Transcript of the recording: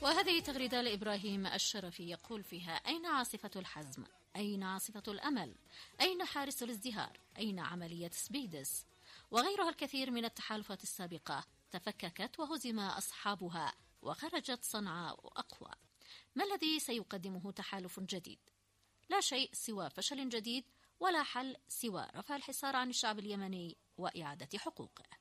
وهذه تغريدة لإبراهيم الشرفي يقول فيها: أين عاصفة الحزم؟ أين عاصفة الأمل؟ أين حارس الازدهار؟ أين عملية سبيدس؟ وغيرها الكثير من التحالفات السابقة تفككت وهزم أصحابها وخرجت صنعاء أقوى. ما الذي سيقدمه تحالف جديد؟ لا شيء سوى فشل جديد، ولا حل سوى رفع الحصار عن الشعب اليمني وإعادة حقوقه.